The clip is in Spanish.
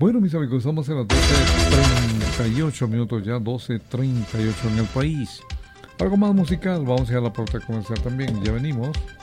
Bueno, mis amigos, estamos en las 12:38 minutos ya, 12:38 en el país. Algo más musical, vamos a ir a la pauta comercial también, ya venimos.